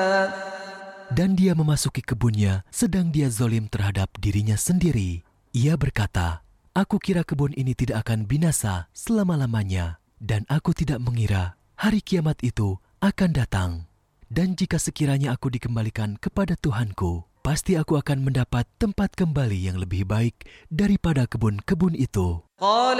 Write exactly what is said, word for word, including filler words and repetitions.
Dan dia memasuki kebunnya sedang dia zalim terhadap dirinya sendiri. Ia berkata, aku kira kebun ini tidak akan binasa selama-lamanya, dan aku tidak mengira hari kiamat itu akan datang. Dan jika sekiranya aku dikembalikan kepada Tuhanku, pasti aku akan mendapat tempat kembali yang lebih baik daripada kebun-kebun itu.